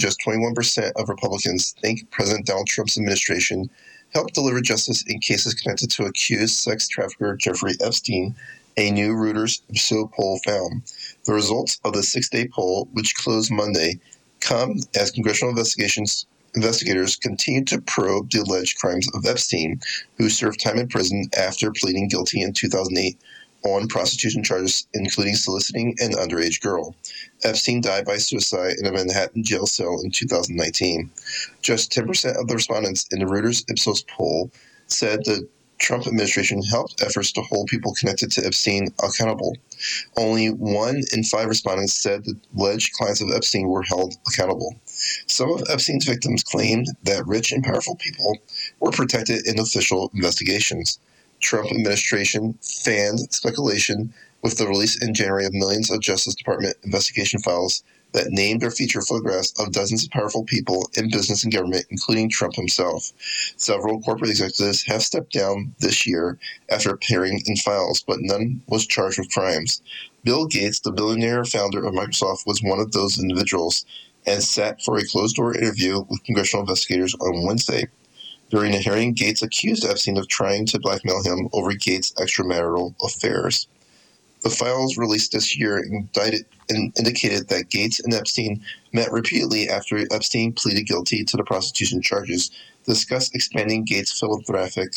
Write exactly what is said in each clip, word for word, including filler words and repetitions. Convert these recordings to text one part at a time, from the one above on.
just twenty-one percent of Republicans think President Donald Trump's administration helped deliver justice in cases connected to accused sex trafficker Jeffrey Epstein, a new Reuters Ipsos poll found. The results of the six-day poll, which closed Monday, come as congressional investigations investigators continue to probe the alleged crimes of Epstein, who served time in prison after pleading guilty in two thousand eight on prostitution charges, including soliciting an underage girl. Epstein died by suicide in a Manhattan jail cell in two thousand nineteen. Just ten percent of the respondents in the Reuters Ipsos poll said the Trump administration helped efforts to hold people connected to Epstein accountable. Only one in five respondents said that alleged clients of Epstein were held accountable. Some of Epstein's victims claimed that rich and powerful people were protected in official investigations. Trump administration fanned speculation with the release in January of millions of Justice Department investigation files that named or feature photographs of dozens of powerful people in business and government, including Trump himself. Several corporate executives have stepped down this year after appearing in files, but none was charged with crimes. Bill Gates, the billionaire founder of Microsoft, was one of those individuals and sat for a closed-door interview with congressional investigators on Wednesday. During the hearing, Gates accused Epstein of trying to blackmail him over Gates' extramarital affairs. The files released this year indicted and indicated that Gates and Epstein met repeatedly after Epstein pleaded guilty to the prostitution charges, discussed expanding Gates' philanthropic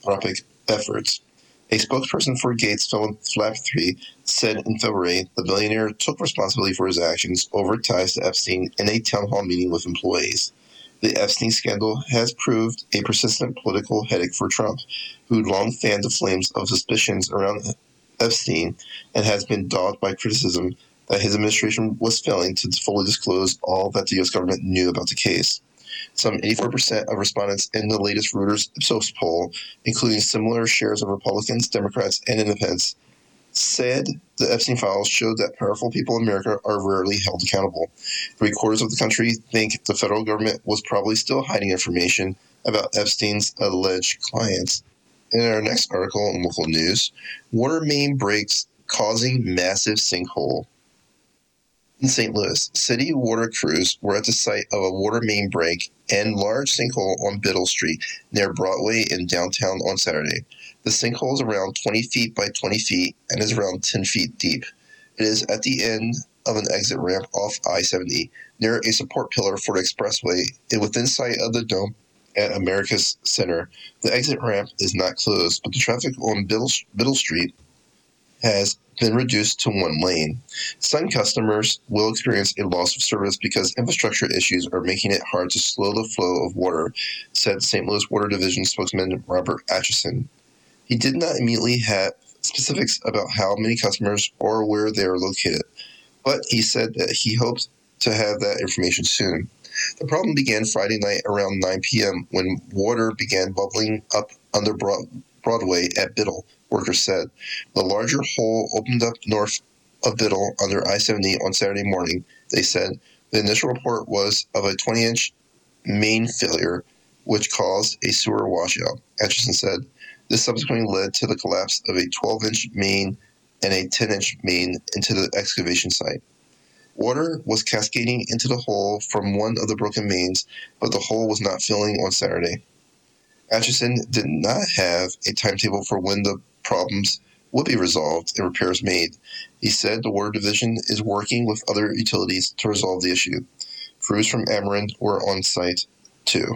efforts. A spokesperson for Gates' philanthropy said in February the billionaire took responsibility for his actions over ties to Epstein in a town hall meeting with employees. The Epstein scandal has proved a persistent political headache for Trump, who long fanned the flames of suspicions around Epstein and has been dogged by criticism that his administration was failing to fully disclose all that the U S government knew about the case. Some eighty-four percent of respondents in the latest Reuters Ipsos poll, including similar shares of Republicans, Democrats, and Independents, said the Epstein files showed that powerful people in America are rarely held accountable. Three quarters of the country think the federal government was probably still hiding information about Epstein's alleged clients. In our next article in local news, water main breaks causing massive sinkhole. In Saint Louis, city water crews were at the site of a water main break and large sinkhole on Biddle Street near Broadway in downtown on Saturday. The sinkhole is around twenty feet by twenty feet and is around ten feet deep. It is at the end of an exit ramp off I seventy near a support pillar for the expressway and within sight of the dome at America's Center. The exit ramp is not closed, but the traffic on Biddle, Biddle Street has been reduced to one lane. Some customers will experience a loss of service because infrastructure issues are making it hard to slow the flow of water, said Saint Louis Water Division spokesman Robert Atchison. He did not immediately have specifics about how many customers or where they are located, but he said that he hoped to have that information soon. The problem began Friday night around nine p.m. when water began bubbling up under Broad- Broadway at Biddle, workers said. The larger hole opened up north of Biddle under I seventy on Saturday morning, they said. The initial report was of a twenty-inch main failure, which caused a sewer washout, Atchison said. This subsequently led to the collapse of a twelve-inch main and a ten-inch main into the excavation site. Water was cascading into the hole from one of the broken mains, but the hole was not filling on Saturday. Atchison did not have a timetable for when the problems would be resolved and repairs made. He said the Water Division is working with other utilities to resolve the issue. Crews from Ameren were on site, too.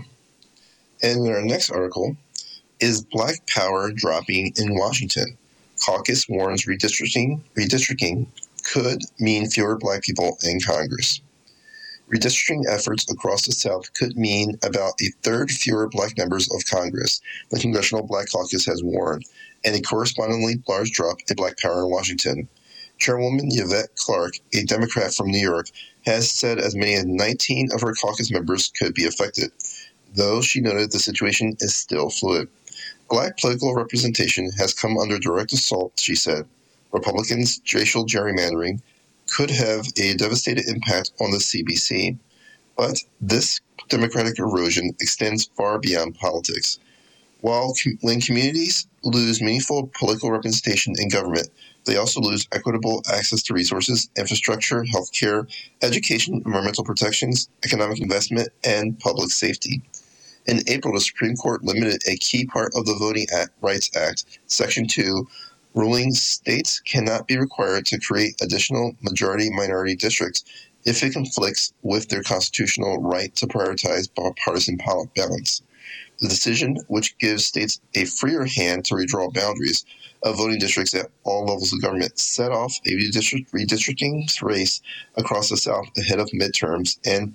And in our next article, is Black Power dropping in Washington? Caucus warns redistricting, redistricting could mean fewer Black people in Congress. Redistricting efforts across the South could mean about a third fewer Black members of Congress, the Congressional Black Caucus has warned, and a correspondingly large drop in Black power in Washington. Chairwoman Yvette Clarke, a Democrat from New York, has said as many as nineteen of her caucus members could be affected, though she noted the situation is still fluid. Black political representation has come under direct assault, she said. Republicans' racial gerrymandering could have a devastating impact on the C B C, but this democratic erosion extends far beyond politics. While com- when communities lose meaningful political representation in government, They also lose equitable access to resources, infrastructure, healthcare, education, environmental protections, economic investment, and public safety. In April, the Supreme Court limited a key part of the Voting Rights Act, Section two, ruling states cannot be required to create additional majority-minority districts if it conflicts with their constitutional right to prioritize partisan balance. The decision, which gives states a freer hand to redraw boundaries of voting districts at all levels of government, set off a redistricting race across the South ahead of midterms and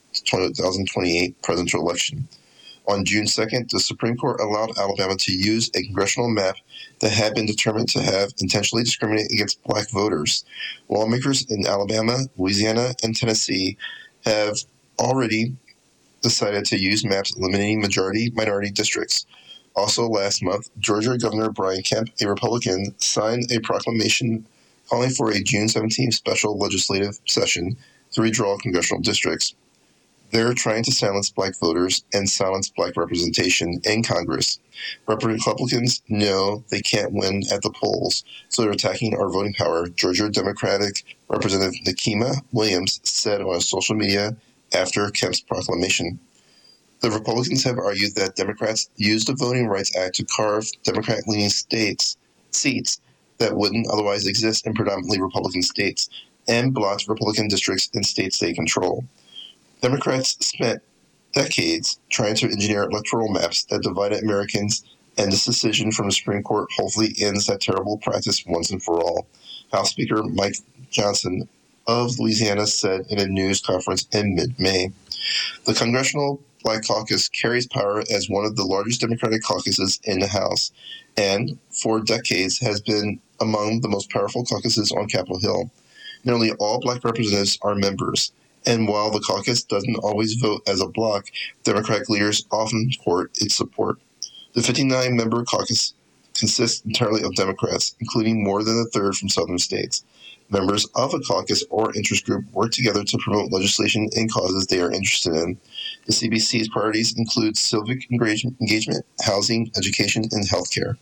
twenty twenty-eight presidential election. On June second, the Supreme Court allowed Alabama to use a congressional map that had been determined to have intentionally discriminated against black voters. Lawmakers in Alabama, Louisiana, and Tennessee have already decided to use maps eliminating majority-minority districts. Also last month, Georgia Governor Brian Kemp, a Republican, signed a proclamation calling for a June seventeenth special legislative session to redraw congressional districts. They're trying to silence black voters and silence black representation in Congress. Republicans know they can't win at the polls, so they're attacking our voting power, Georgia Democratic Representative Nikema Williams said on social media after Kemp's proclamation. The Republicans have argued that Democrats used the Voting Rights Act to carve Democrat-leaning states seats that wouldn't otherwise exist in predominantly Republican states and blocked Republican districts in states they control. Democrats spent decades trying to engineer electoral maps that divided Americans, and this decision from the Supreme Court hopefully ends that terrible practice once and for all. House Speaker Mike Johnson of Louisiana said in a news conference in mid-May. The Congressional Black Caucus carries power as one of the largest Democratic caucuses in the House, and for decades has been among the most powerful caucuses on Capitol Hill. Nearly all black representatives are members. And while the caucus doesn't always vote as a bloc, Democratic leaders often court its support. The fifty-nine member caucus consists entirely of Democrats, including more than a third from southern states. Members of a caucus or interest group work together to promote legislation and causes they are interested in. The C B C's priorities include civic engagement, housing, education, and healthcare.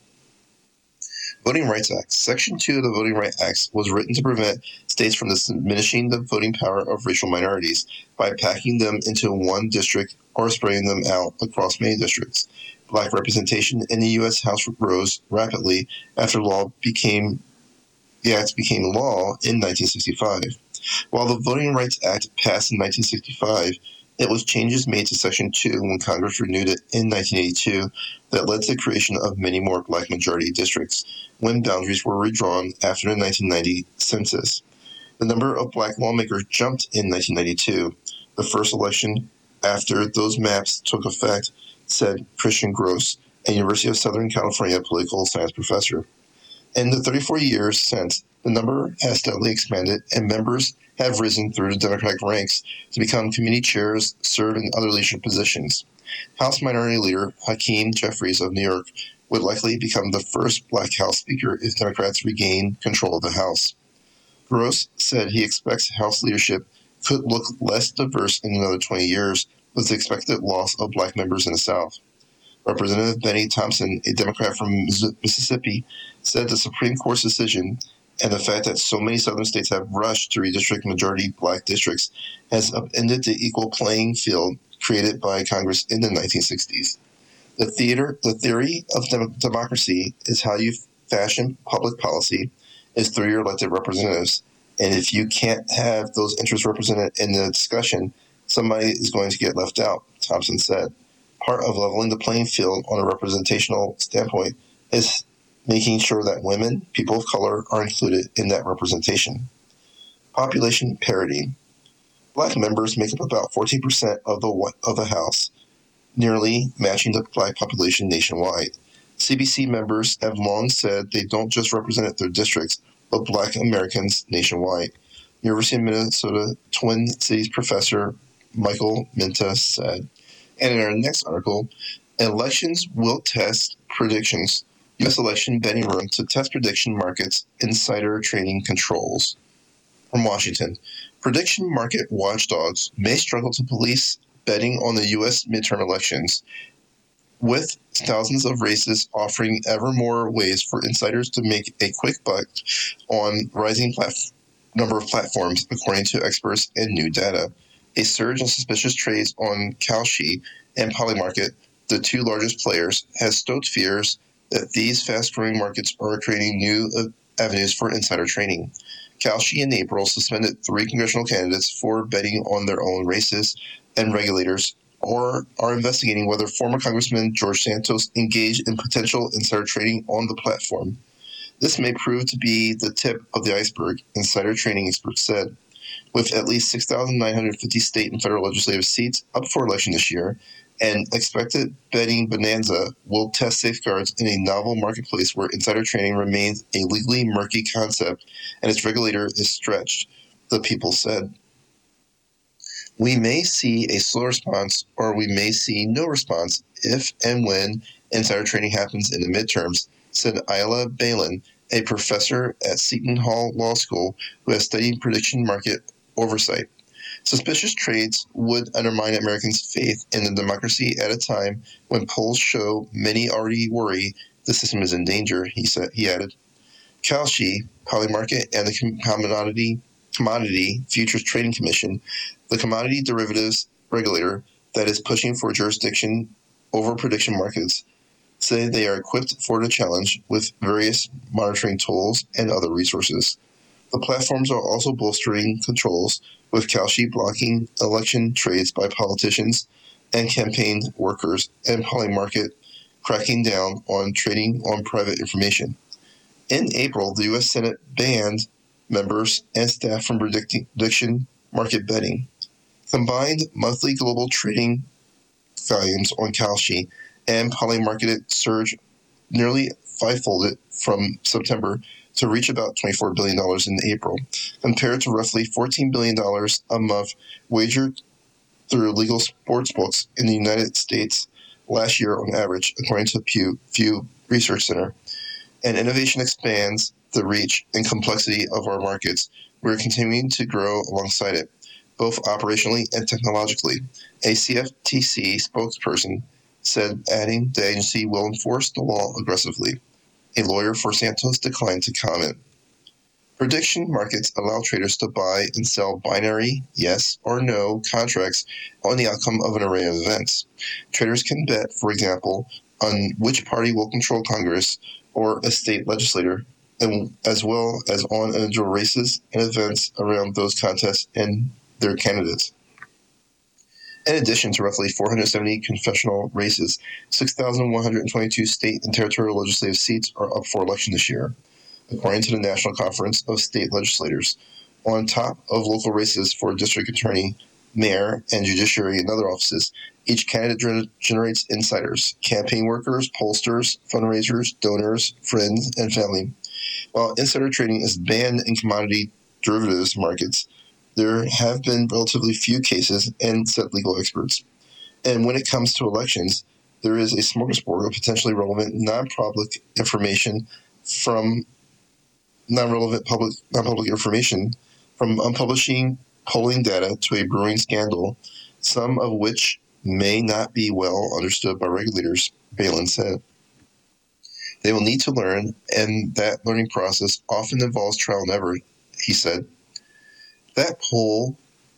Voting Rights Act. Section two of the Voting Rights Act was written to prevent states from diminishing the voting power of racial minorities by packing them into one district or spreading them out across many districts. Black representation in the U S House rose rapidly after law became the act became law in nineteen sixty-five. While the Voting Rights Act passed in nineteen sixty-five, it was changes made to Section two when Congress renewed it in nineteen eighty-two that led to the creation of many more black majority districts when boundaries were redrawn after the nineteen ninety census. The number of black lawmakers jumped in nineteen ninety-two, the first election after those maps took effect, said Christian Gross, a University of Southern California political science professor. In the thirty-four years since, the number has steadily expanded, and members have risen through the Democratic ranks to become committee chairs, serve in other leadership positions. House Minority Leader Hakeem Jeffries of New York would likely become the first black House Speaker if Democrats regain control of the House. Gross said he expects House leadership could look less diverse in another twenty years with the expected loss of black members in the South. Representative Benny Thompson, a Democrat from Mississippi, said the Supreme Court's decision and the fact that so many southern states have rushed to redistrict majority black districts has upended the equal playing field created by Congress in the nineteen sixties. The, theater, the theory of dem- democracy is how you fashion public policy is through your elected representatives. And if you can't have those interests represented in the discussion, somebody is going to get left out, Thompson said. Part of leveling the playing field on a representational standpoint is making sure that women, people of color, are included in that representation. Population parity. Black members make up about fourteen percent of the of the House, nearly matching the black population nationwide. C B C members have long said they don't just represent their districts, but black Americans nationwide. University of Minnesota Twin Cities professor Michael Minta said. And in our next article, elections will test predictions. U S election betting room to test prediction markets, insider trading controls. From Washington, prediction market watchdogs may struggle to police betting on the U S midterm elections With thousands of races offering ever more ways for insiders to make a quick buck on rising plat- number of platforms, according to experts and new data. A surge in suspicious trades on Kalshi and Polymarket, the two largest players, has stoked fears that these fast-growing markets are creating new uh, avenues for insider trading. Kalshi in April suspended three congressional candidates for betting on their own races, and regulators or are investigating whether former Congressman George Santos engaged in potential insider trading on the platform. This may prove to be the tip of the iceberg, insider trading experts said. With at least six thousand nine hundred fifty state and federal legislative seats up for election this year, an expected betting bonanza will test safeguards in a novel marketplace where insider trading remains a legally murky concept and its regulator is stretched, the people said. We may see a slow response or we may see no response if and when insider trading happens in the midterms, said Ayla Balin, a professor at Seton Hall Law School who has studied prediction market oversight. Suspicious trades would undermine Americans' faith in the democracy at a time when polls show many already worry the system is in danger, he said. He added. Kalshi, Polymarket, and the Commodity, Commodity Futures Trading Commission, the commodity derivatives regulator that is pushing for jurisdiction over prediction markets, say they are equipped for the challenge with various monitoring tools and other resources. The platforms are also bolstering controls, with Kalshi blocking election trades by politicians and campaign workers, and Polymarket cracking down on trading on private information. In April, the U S Senate banned members and staff from prediction market betting. Combined monthly global trading volumes on Kalshi and Polymarket surged nearly fivefolded from September to reach about twenty-four billion dollars in April, compared to roughly fourteen billion dollars a month wagered through legal sports books in the United States last year on average, according to Pew, Pew Research Center. And innovation expands the reach and complexity of our markets. We're continuing to grow alongside it, both operationally and technologically. A C F T C spokesperson said, adding the agency will enforce the law aggressively. A lawyer for Santos declined to comment. Prediction markets allow traders to buy and sell binary yes or no contracts on the outcome of an array of events. Traders can bet, for example, on which party will control Congress or a state legislator, and as well as on individual races and events around those contests and their candidates. In addition to roughly four hundred seventy confessional races, six thousand one hundred twenty-two state and territorial legislative seats are up for election this year, according to the National Conference of State Legislators. On top of local races for district attorney, mayor, and judiciary and other offices, each candidate generates insiders, campaign workers, pollsters, fundraisers, donors, friends, and family. While insider trading is banned in commodity derivatives markets, there have been relatively few cases, and said legal experts. And when it comes to elections, there is a smorgasbord of potentially relevant non-public information from non-relevant public non-public information, from unpublishing polling data to a brewing scandal, some of which may not be well understood by regulators, Balin said. They will need to learn, and that learning process often involves trial and error, he said. That pool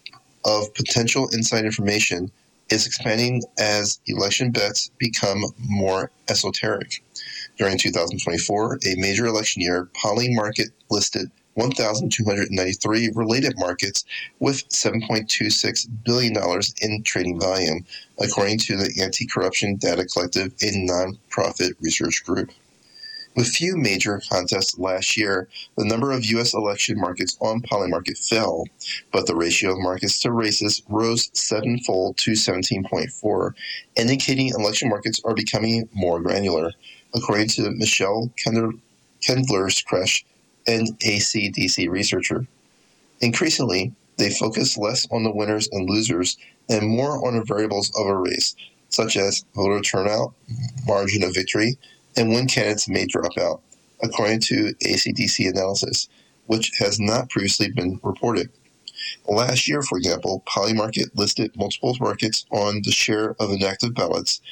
of potential inside information is expanding as election bets become more esoteric. During two thousand twenty-four, a major election year, Polymarket listed one thousand two hundred ninety-three related markets with seven point two six billion dollars in trading volume, according to the Anti-Corruption Data Collective, a nonprofit research group. With few major contests last year, the number of U S election markets on Polymarket fell, but the ratio of markets to races rose sevenfold to seventeen point four, indicating election markets are becoming more granular, according to Michelle Kendler-Skresh, an A C D C researcher. Increasingly, they focus less on the winners and losers and more on the variables of a race, such as voter turnout, margin of victory, and when candidates may drop out, according to A C D C analysis, which has not previously been reported. Last year, for example, Polymarket listed multiple markets on the share of inactive ballots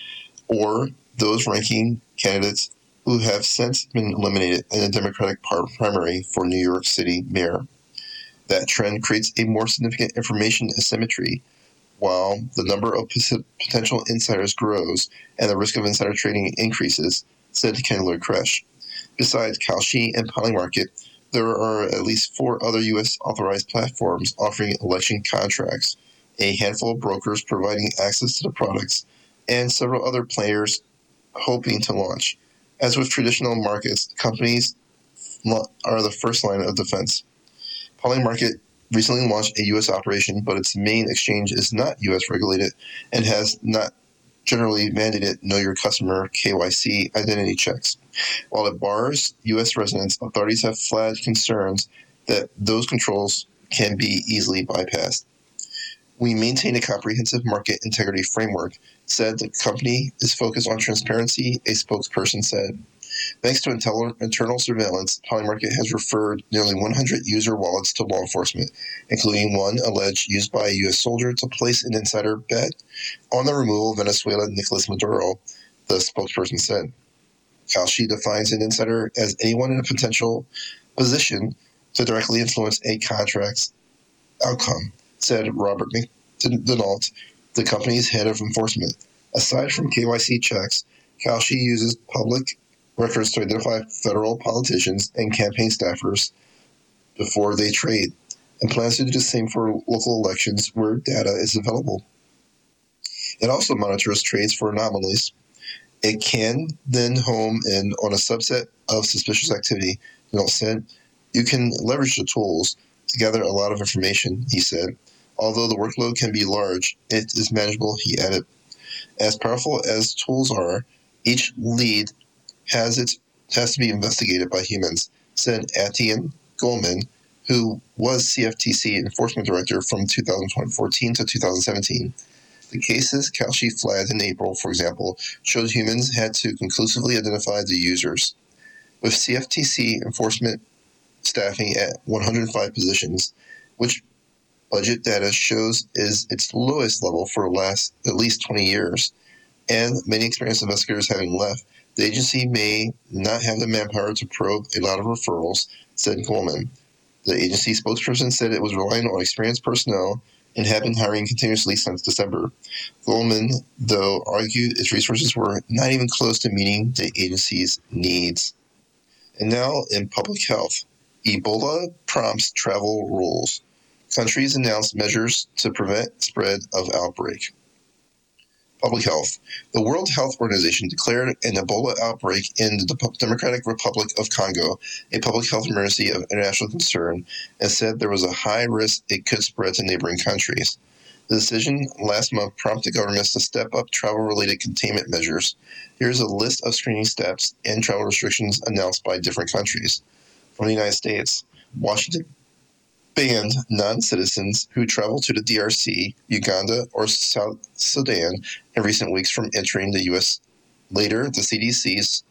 or those ranking candidates who have since been eliminated in a Democratic primary for New York City mayor. That trend creates a more significant information asymmetry, while the number of potential insiders grows and the risk of insider trading increases, said Ken Lloyd Kresh. Besides Kalshi and Polymarket, there are at least four other U S authorized platforms offering election contracts, a handful of brokers providing access to the products, and several other players hoping to launch. As with traditional markets, companies are the first line of defense. Polymarket recently launched a U S operation, but its main exchange is not U S regulated and has not generally mandated Know Your Customer K Y C identity checks. While it bars U S residents, authorities have flagged concerns that those controls can be easily bypassed. We maintain a comprehensive market integrity framework, said the company is focused on transparency, a spokesperson said. Thanks to internal surveillance, Polymarket has referred nearly one hundred user wallets to law enforcement, including one alleged used by a U S soldier to place an insider bet on the removal of Venezuela Nicolas Maduro, the spokesperson said. Kalshi defines an insider as anyone in a potential position to directly influence a contract's outcome, said Robert McDonald, the company's head of enforcement. Aside from K Y C checks, Kalshi uses public records to identify federal politicians and campaign staffers before they trade, and plans to do the same for local elections where data is available. It also monitors trades for anomalies. It can then home in on a subset of suspicious activity. You know, said you can leverage the tools to gather a lot of information, he said. Although the workload can be large, it is manageable, he added. As powerful as tools are, each lead has its has to be investigated by humans, said Etienne Goldman, who was C F T C enforcement director from two thousand fourteen to two thousand seventeen. The cases Kalshi flagged in April, for example, showed humans had to conclusively identify the users. With C F T C enforcement staffing at one hundred five positions, which budget data shows is its lowest level for the last at least twenty years, and many experienced investigators having left, the agency may not have the manpower to probe a lot of referrals, said Goldman. The agency spokesperson said it was relying on experienced personnel and had been hiring continuously since December. Goldman, though, argued its resources were not even close to meeting the agency's needs. And now in public health, Ebola prompts travel rules. Countries announced measures to prevent spread of outbreak. Public health. The World Health Organization declared an Ebola outbreak in the Democratic Republic of Congo a public health emergency of international concern and said there was a high risk it could spread to neighboring countries. The decision last month prompted governments to step up travel-related containment measures. Here's a list of screening steps and travel restrictions announced by different countries. From the United States, Washington banned non-citizens who travel to the D R C, Uganda, or South Sudan in recent weeks from entering the U S. Later, the C D C's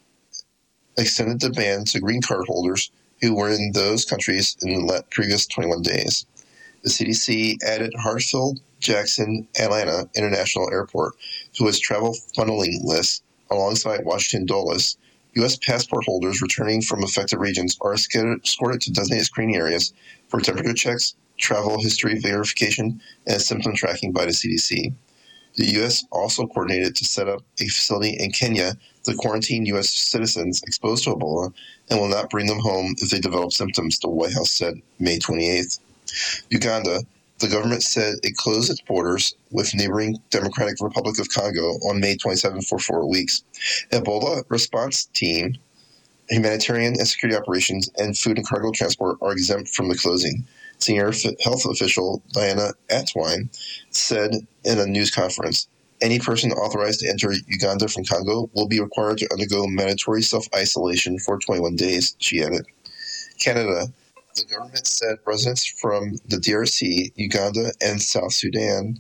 extended the ban to green card holders who were in those countries in the previous twenty-one days. The C D C added Hartsfield-Jackson Atlanta International Airport to its travel funneling list alongside Washington Dulles. U S passport holders returning from affected regions are escorted to designated screening areas for temperature checks, travel history verification, and symptom tracking by the C D C. The U S also coordinated to set up a facility in Kenya to quarantine U S citizens exposed to Ebola and will not bring them home if they develop symptoms, the White House said May twenty-eighth. Uganda. The government said it closed its borders with neighboring Democratic Republic of Congo on May twenty-seventh for four weeks. Ebola response team, humanitarian and security operations, and food and cargo transport are exempt from the closing. Senior health official Diana Atwine said in a news conference, any person authorized to enter Uganda from Congo will be required to undergo mandatory self-isolation for twenty-one days, she added. Canada. The government said residents from the D R C, Uganda, and South Sudan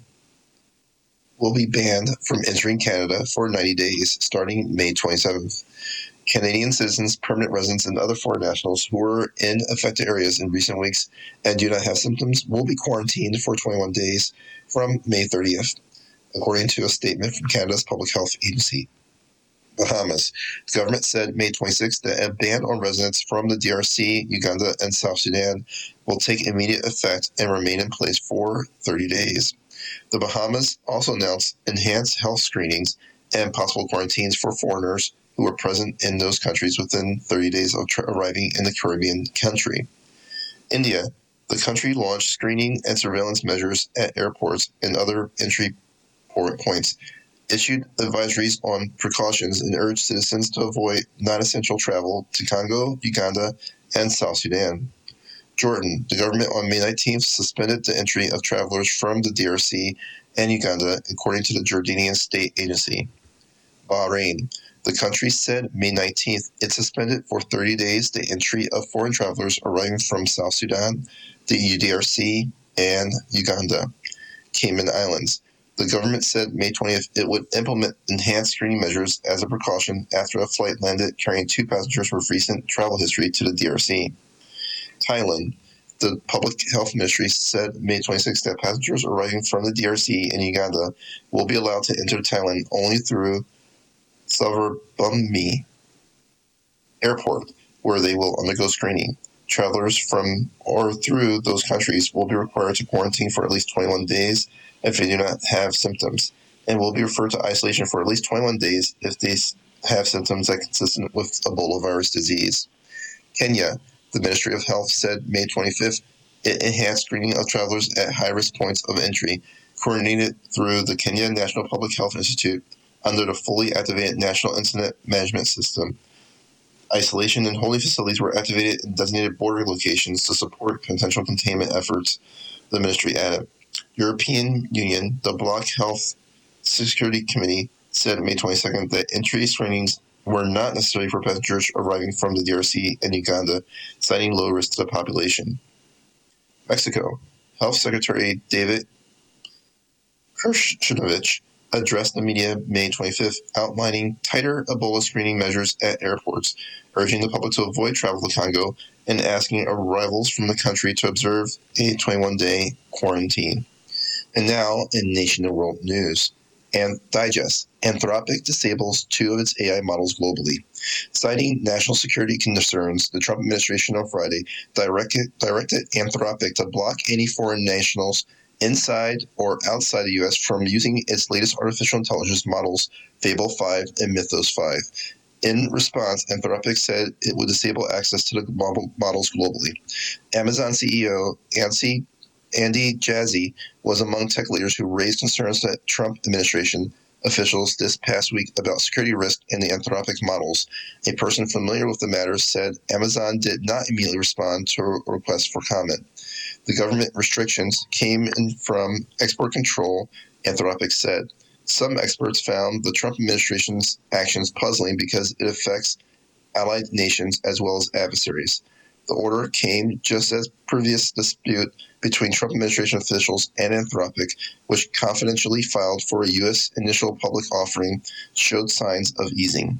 will be banned from entering Canada for ninety days, starting May twenty-seventh. Canadian citizens, permanent residents, and other foreign nationals who were in affected areas in recent weeks and do not have symptoms will be quarantined for twenty-one days from May thirtieth. according to a statement from Canada's Public Health Agency. Bahamas. The government said May twenty-sixth that a ban on residents from the D R C, Uganda, and South Sudan will take immediate effect and remain in place for thirty days. The Bahamas also announced enhanced health screenings and possible quarantines for foreigners who were present in those countries within thirty days of tra- arriving in the Caribbean country. India. The country launched screening and surveillance measures at airports and other entry port points, issued advisories on precautions, and urged citizens to avoid non-essential travel to Congo, Uganda, and South Sudan. Jordan. The government on May nineteenth suspended the entry of travelers from the D R C and Uganda, according to the Jordanian state agency. Bahrain. The country said May nineteenth it suspended for thirty days the entry of foreign travelers arriving from South Sudan, the D R C, and Uganda. Cayman Islands. The government said May twentieth it would implement enhanced screening measures as a precaution after a flight landed carrying two passengers with recent travel history to the D R C. Thailand. The Public Health Ministry said May twenty-sixth that passengers arriving from the D R C and Uganda will be allowed to enter Thailand only through Suvarnabhumi Airport, where they will undergo screening. Travelers from or through those countries will be required to quarantine for at least twenty-one days if they do not have symptoms, and will be referred to isolation for at least twenty-one days if they have symptoms that are consistent with Ebola virus disease. Kenya. The Ministry of Health said May twenty-fifth it enhanced screening of travelers at high-risk points of entry, coordinated through the Kenya National Public Health Institute under the fully activated National Incident Management System. Isolation and holding facilities were activated in designated border locations to support potential containment efforts, the ministry added. European Union, the Bloc Health Security Committee, said May twenty-second that entry screenings were not necessary for passengers arriving from the D R C and Uganda, citing low risk to the population. Mexico. Health Secretary David Kushner addressed the media May twenty-fifth, outlining tighter Ebola screening measures at airports, urging the public to avoid travel to Congo and asking arrivals from the country to observe a twenty-one day quarantine. And now in Nation and World News. And Digest. Anthropic disables two of its A I models globally. Citing national security concerns, the Trump administration on Friday directed, directed Anthropic to block any foreign nationals inside or outside the U S from using its latest artificial intelligence models, Fable five and Mythos five. In response, Anthropic said it would disable access to the models globally. Amazon C E O Andy Andy Jassy was among tech leaders who raised concerns that Trump administration officials this past week about security risk in the Anthropic models. A person familiar with the matter said Amazon did not immediately respond to a request for comment. The government restrictions came in from export control, Anthropic said. Some experts found the Trump administration's actions puzzling because it affects allied nations as well as adversaries. The order came just as previous dispute between Trump administration officials and Anthropic, which confidentially filed for a U S initial public offering, showed signs of easing.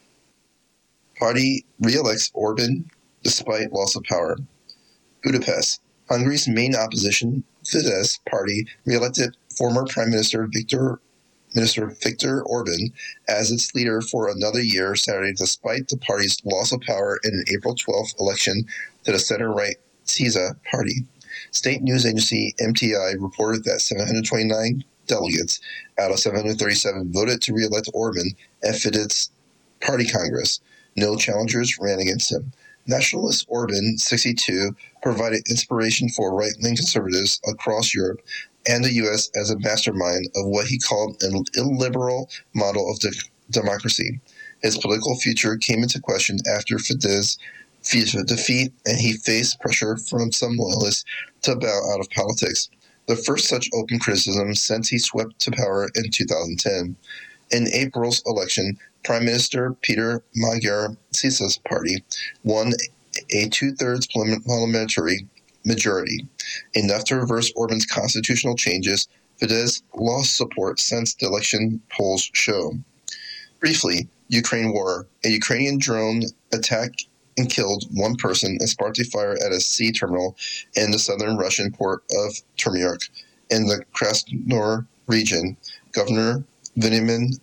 Party re-elects Orban despite loss of power. Budapest. Hungary's main opposition, Fidesz party, re-elected former Prime Minister Viktor Minister Viktor Orban as its leader for another year Saturday, despite the party's loss of power in an April twelfth election to the center-right Syriza party. State news agency M T I reported that seven hundred twenty-nine delegates out of seven hundred thirty-seven voted to re-elect Orban at Fidesz Party Congress. No challengers ran against him. Nationalist Orban, sixty-two, provided inspiration for right-wing conservatives across Europe and the U S as a mastermind of what he called an illiberal model of de- democracy. His political future came into question after Fidesz defeat, and he faced pressure from some loyalists to bow out of politics, the first such open criticism since he swept to power in two thousand ten. In April's election, Prime Minister Peter Magyar Syriza's party won a two-thirds parliamentary majority, enough to reverse Orban's constitutional changes. Fidesz lost support since the election polls show. Briefly, Ukraine war. A Ukrainian drone attacked and killed one person and sparked a fire at a sea terminal in the southern Russian port of Termyark in the Krasnodar region. Governor Vinimin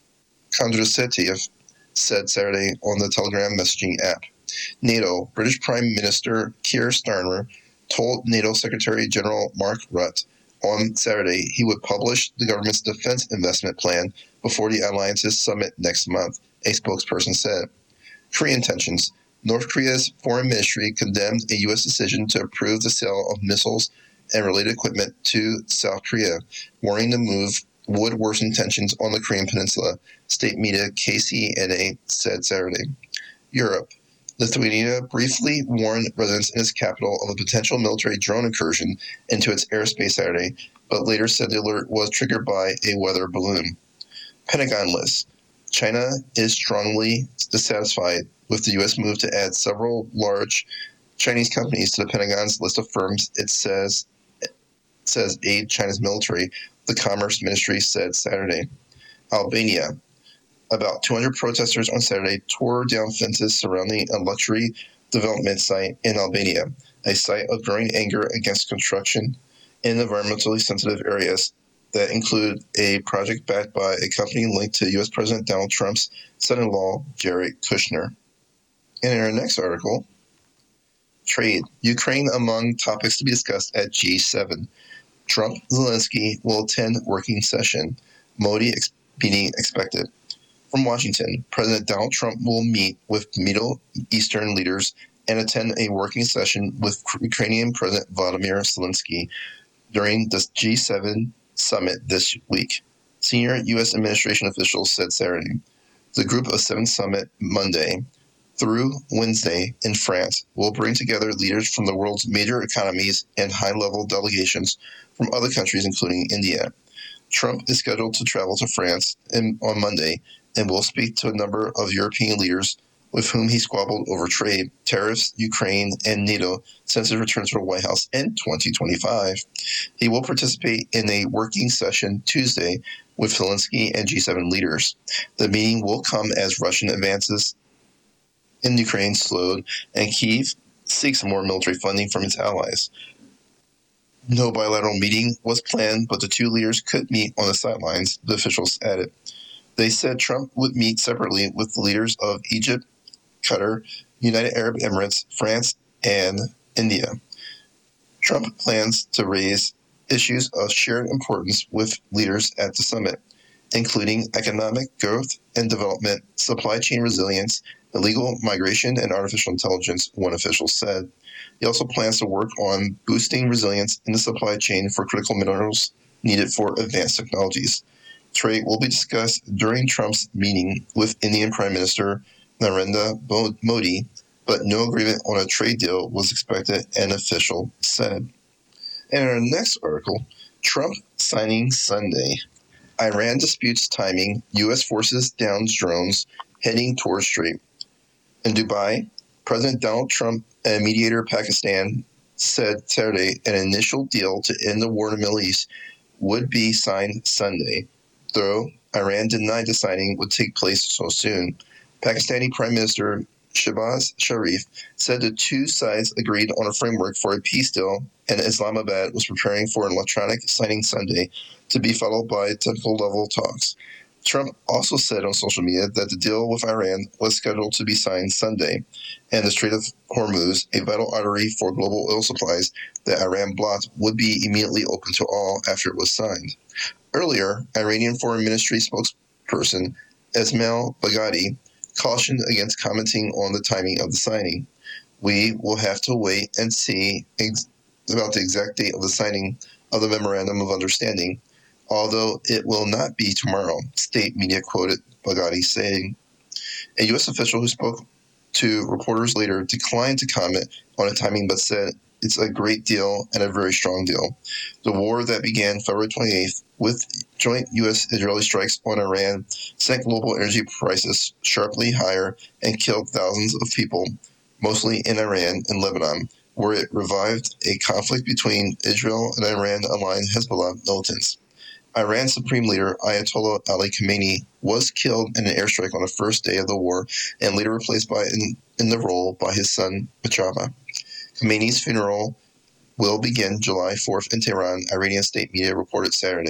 Kondrasetiev said Saturday on the Telegram messaging app. NATO, British Prime Minister Keir Starmer told NATO Secretary General Mark Rutte on Saturday he would publish the government's defense investment plan before the alliance's summit next month, a spokesperson said. Korean tensions. North Korea's foreign ministry condemned a U S decision to approve the sale of missiles and related equipment to South Korea, warning the move would worsen tensions on the Korean peninsula, state media K C N A said Saturday. Europe. Lithuania briefly warned residents in its capital of a potential military drone incursion into its airspace Saturday, but later said the alert was triggered by a weather balloon. Pentagon list. China is strongly dissatisfied with the U S move to add several large Chinese companies to the Pentagon's list of firms it says it says aid China's military, the Commerce Ministry said Saturday. Albania. About two hundred protesters on Saturday tore down fences surrounding a luxury development site in Albania, a site of growing anger against construction in environmentally sensitive areas that include a project backed by a company linked to U S President Donald Trump's son-in-law, Jared Kushner. And in our next article, trade. Ukraine among topics to be discussed at G seven. Trump Zelensky will attend working session. Modi ex- meeting expected. From Washington, President Donald Trump will meet with Middle Eastern leaders and attend a working session with Ukrainian President Vladimir Zelensky during the G seven summit this week, senior U S administration officials said Saturday. The Group of Seven summit Monday through Wednesday in France will bring together leaders from the world's major economies and high-level delegations from other countries, including India. Trump is scheduled to travel to France in, on Monday and will speak to a number of European leaders with whom he squabbled over trade, tariffs, Ukraine, and NATO since his return to the White House in twenty twenty-five. He will participate in a working session Tuesday with Zelensky and G seven leaders. The meeting will come as Russian advances in Ukraine slowed and Kyiv seeks more military funding from its allies. No bilateral meeting was planned, but the two leaders could meet on the sidelines, the officials added. They said Trump would meet separately with the leaders of Egypt, Qatar, United Arab Emirates, France, and India. Trump plans to raise issues of shared importance with leaders at the summit, including economic growth and development, supply chain resilience, illegal migration, and artificial intelligence, one official said. He also plans to work on boosting resilience in the supply chain for critical minerals needed for advanced technologies. Trade will be discussed during Trump's meeting with Indian Prime Minister Narendra Modi, but no agreement on a trade deal was expected, an official said. And in our next article, Trump signing Sunday. Iran disputes timing, U S forces downs drones heading towards Strait. In Dubai, President Donald Trump and mediator Pakistan said Saturday an initial deal to end the war in the Middle East would be signed Sunday, though Iran denied the signing would take place so soon. Pakistani Prime Minister Shehbaz Sharif said the two sides agreed on a framework for a peace deal, and Islamabad was preparing for an electronic signing Sunday to be followed by technical-level talks. Trump also said on social media that the deal with Iran was scheduled to be signed Sunday, and the Strait of Hormuz, a vital artery for global oil supplies that Iran blocked, would be immediately open to all after it was signed. Earlier, Iranian Foreign Ministry spokesperson Esmail Baghdadi cautioned against commenting on the timing of the signing. We will have to wait and see ex- about the exact date of the signing of the Memorandum of Understanding, although it will not be tomorrow, state media quoted Baghdadi saying. A U S official who spoke to reporters later declined to comment on the timing but said it's a great deal and a very strong deal. The war that began February twenty-eighth with joint U S-Israeli strikes on Iran sent global energy prices sharply higher and killed thousands of people, mostly in Iran and Lebanon, where it revived a conflict between Israel and Iran-aligned Hezbollah militants. Iran's Supreme Leader Ayatollah Ali Khamenei was killed in an airstrike on the first day of the war and later replaced by in, in the role by his son Mojtaba. Khamenei's funeral will begin July fourth in Tehran, Iranian state media reported Saturday.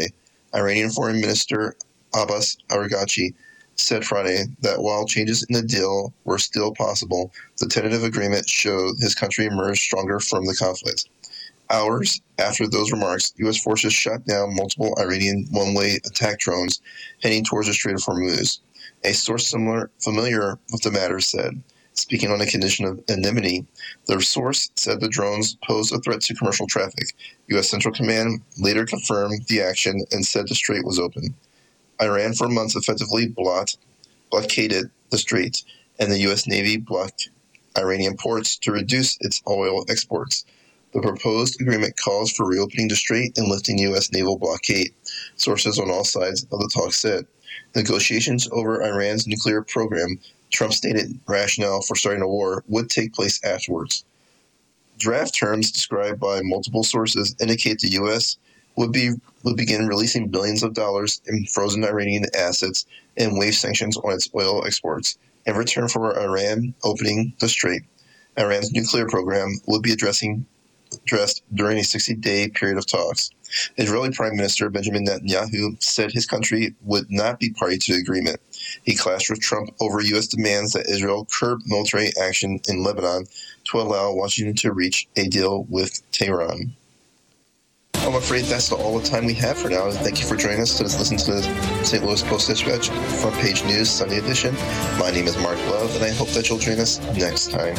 Iranian Foreign Minister Abbas Araghchi said Friday that while changes in the deal were still possible, the tentative agreement showed his country emerged stronger from the conflict. Hours after those remarks, U S forces shot down multiple Iranian one-way attack drones heading towards the Strait of Hormuz. A source similar, familiar with the matter said, speaking on a condition of anonymity, the source said the drones posed a threat to commercial traffic. U S Central Command later confirmed the action and said the strait was open. Iran for months effectively blocked, blockaded the strait, and the U S Navy blocked Iranian ports to reduce its oil exports. The proposed agreement calls for reopening the strait and lifting U S naval blockade, sources on all sides of the talk said. Negotiations over Iran's nuclear program, Trump's stated rationale for starting a war, would take place afterwards. Draft terms described by multiple sources indicate the U S would be would begin releasing billions of dollars in frozen Iranian assets and waive sanctions on its oil exports in return for Iran opening the strait. Iran's nuclear program would be addressing addressed during a sixty-day period of talks. Israeli Prime Minister Benjamin Netanyahu said his country would not be party to the agreement. He clashed with Trump over U S demands that Israel curb military action in Lebanon to allow Washington to reach a deal with Tehran. I'm afraid that's all the time we have for now. Thank you for joining us to listen to the Saint Louis Post-Dispatch Front Page News Sunday edition. My name is Mark Love, and I hope that you'll join us next time.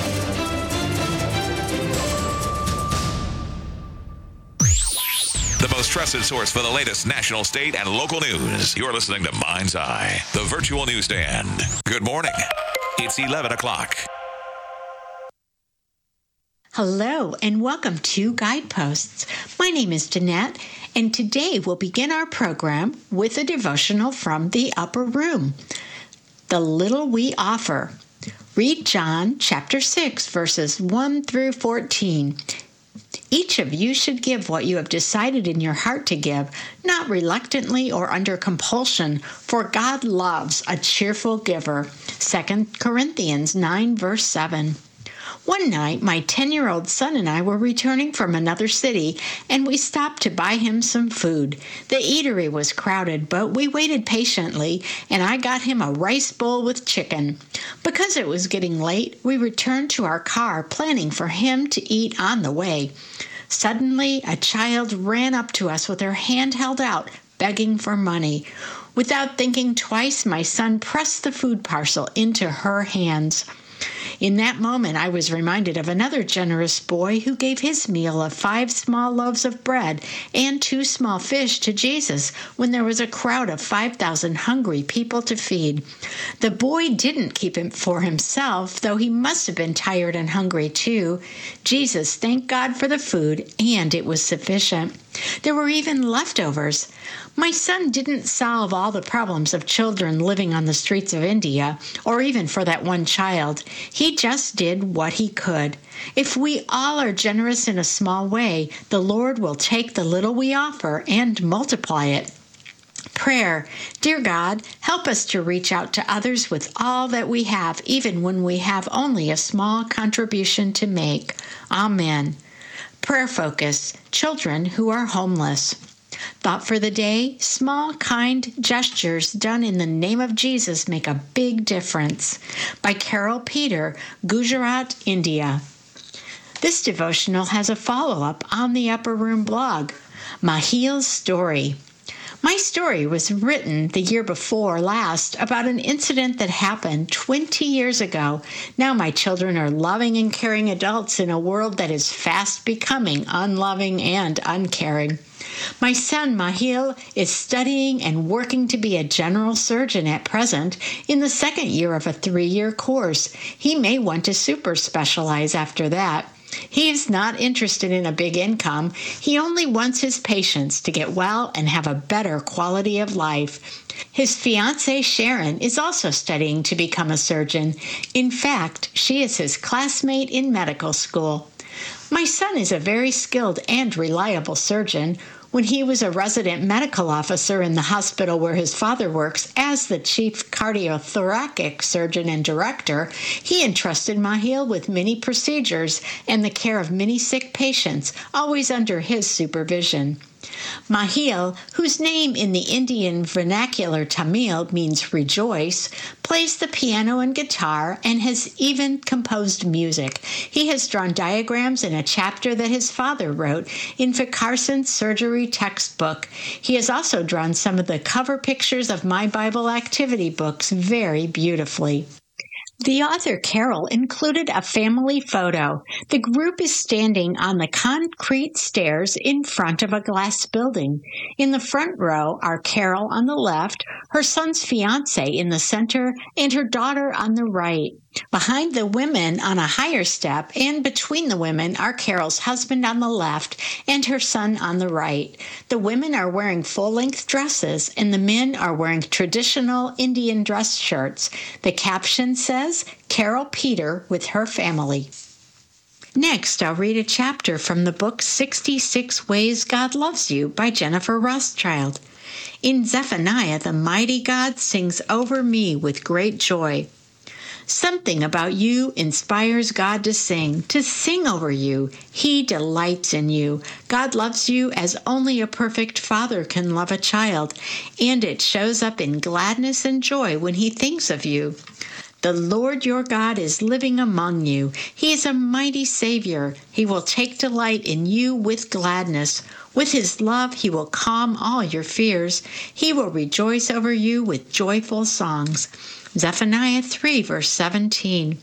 The most trusted source for the latest national, state, and local news. You're listening to Mind's Eye, the virtual newsstand. Good morning. It's eleven o'clock. Hello, and welcome to Guideposts. My name is Danette, and today we'll begin our program with a devotional from the Upper Room, The Little We Offer. Read John chapter six, verses one through fourteen. Each of you should give what you have decided in your heart to give, not reluctantly or under compulsion, for God loves a cheerful giver. Second Corinthians nine, verse seven. One night, my ten-year-old son and I were returning from another city, and we stopped to buy him some food. The eatery was crowded, but we waited patiently, and I got him a rice bowl with chicken. Because it was getting late, we returned to our car, planning for him to eat on the way. Suddenly, a child ran up to us with her hand held out, begging for money. Without thinking twice, my son pressed the food parcel into her hands. In that moment, I was reminded of another generous boy who gave his meal of five small loaves of bread and two small fish to Jesus when there was a crowd of five thousand hungry people to feed. The boy didn't keep it for himself, though he must have been tired and hungry too. Jesus thanked God for the food, and it was sufficient. There were even leftovers. My son didn't solve all the problems of children living on the streets of India, or even for that one child. He just did what he could. If we all are generous in a small way, the Lord will take the little we offer and multiply it. Prayer. Dear God, help us to reach out to others with all that we have, even when we have only a small contribution to make. Amen. Prayer focus. Children who are homeless. Thought for the day, small, kind gestures done in the name of Jesus make a big difference. By Carol Peter, Gujarat, India. This devotional has a follow-up on the Upper Room blog, Mahil's Story. My story was written the year before last about an incident that happened twenty years ago. Now my children are loving and caring adults in a world that is fast becoming unloving and uncaring. My son, Mahil, is studying and working to be a general surgeon at present in the second year of a three-year course. He may want to super specialize after that. He is not interested in a big income. He only wants his patients to get well and have a better quality of life. His fiancée, Sharon, is also studying to become a surgeon. In fact, she is his classmate in medical school. My son is a very skilled and reliable surgeon. When he was a resident medical officer in the hospital where his father works as the chief cardiothoracic surgeon and director, he entrusted Mahil with many procedures and the care of many sick patients, always under his supervision. Mahil, whose name in the Indian vernacular Tamil means rejoice, plays the piano and guitar and has even composed music. He has drawn diagrams in a chapter that his father wrote in Vicarson's surgery textbook. He has also drawn some of the cover pictures of My Bible Activity books very beautifully. The author, Carol, included a family photo. The group is standing on the concrete stairs in front of a glass building. In the front row are Carol on the left, her son's fiance in the center, and her daughter on the right. Behind the women on a higher step and between the women are Carol's husband on the left and her son on the right. The women are wearing full-length dresses and the men are wearing traditional Indian dress shirts. The caption says, Carol Peter with her family. Next, I'll read a chapter from the book sixty-six Ways God Loves You by Jennifer Rothschild. In Zephaniah, the mighty God sings over me with great joy. Something about you inspires God to sing, to sing over you. He delights in you. God loves you as only a perfect father can love a child, and it shows up in gladness and joy when he thinks of you. The Lord your God is living among you. He is a mighty Savior. He will take delight in you with gladness. With his love, he will calm all your fears. He will rejoice over you with joyful songs. Zephaniah three, verse seventeen.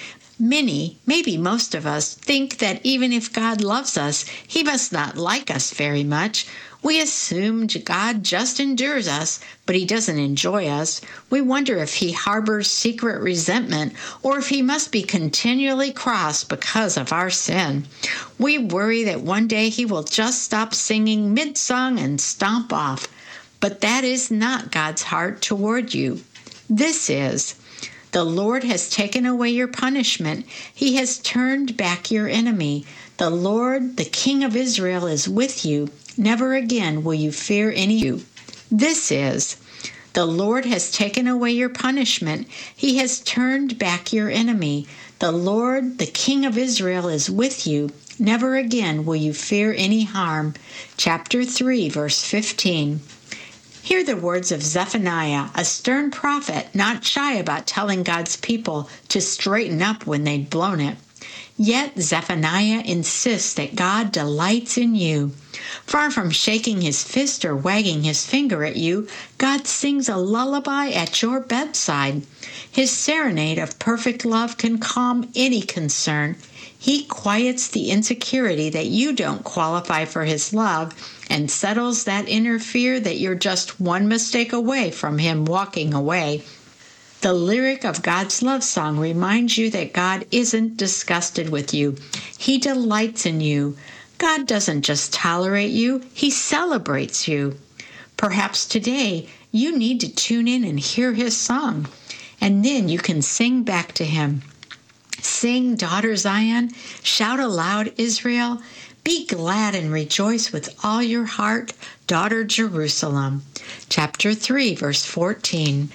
Many, maybe most of us, think that even if God loves us, he must not like us very much. We assume God just endures us, but he doesn't enjoy us. We wonder if he harbors secret resentment or if he must be continually cross because of our sin. We worry that one day he will just stop singing mid-song and stomp off. But that is not God's heart toward you. This is, the Lord has taken away your punishment. He has turned back your enemy. The Lord, the King of Israel, is with you. Never again will you fear any you. This is, the Lord has taken away your punishment. He has turned back your enemy. The Lord, the King of Israel, is with you. Never again will you fear any harm. Chapter three, verse fifteen. Hear the words of Zephaniah, a stern prophet, not shy about telling God's people to straighten up when they'd blown it. Yet Zephaniah insists that God delights in you. Far from shaking his fist or wagging his finger at you, God sings a lullaby at your bedside. His serenade of perfect love can calm any concern. He quiets the insecurity that you don't qualify for his love and settles that inner fear that you're just one mistake away from him walking away. The lyric of God's love song reminds you that God isn't disgusted with you. He delights in you. God doesn't just tolerate you, he celebrates you. Perhaps today you need to tune in and hear his song, and then you can sing back to him. Sing, daughter Zion, shout aloud, Israel. Be glad and rejoice with all your heart, daughter Jerusalem. Chapter three, verse fourteen.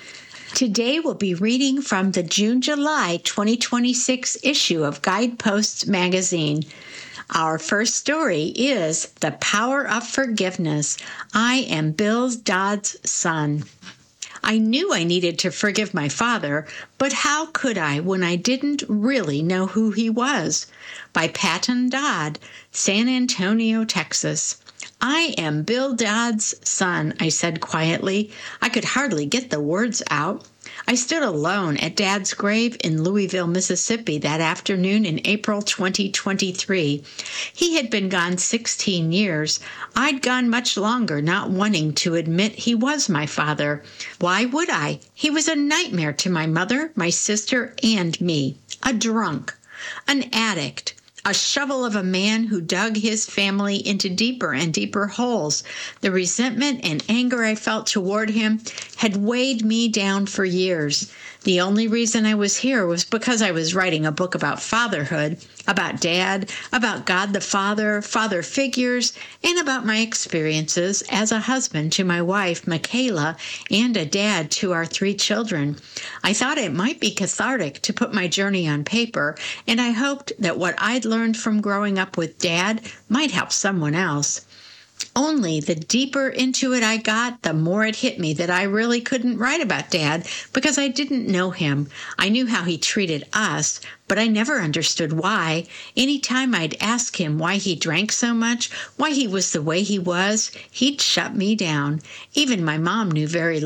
Today we'll be reading from the June-July twenty twenty-six issue of Guideposts magazine. Our first story is The Power of Forgiveness. I am Bill Dodd's son. I knew I needed to forgive my father, but how could I when I didn't really know who he was? By Patton Dodd, San Antonio, Texas. I am Bill Dodd's son, I said quietly. I could hardly get the words out. I stood alone at Dad's grave in Louisville, Mississippi that afternoon in April twenty twenty-three. He had been gone sixteen years. I'd gone much longer, not wanting to admit he was my father. Why would I? He was a nightmare to my mother, my sister, and me. A drunk, an addict, a shovel of a man who dug his family into deeper and deeper holes. The resentment and anger I felt toward him had weighed me down for years. The only reason I was here was because I was writing a book about fatherhood, about Dad, about God the Father, father figures, and about my experiences as a husband to my wife, Michaela, and a dad to our three children. I thought it might be cathartic to put my journey on paper, and I hoped that what I'd learned from growing up with Dad might help someone else. Only the deeper into it I got, the more it hit me that I really couldn't write about Dad because I didn't know him. I knew how he treated us, but I never understood why. Any time I'd ask him why he drank so much, why he was the way he was, he'd shut me down. Even my mom knew very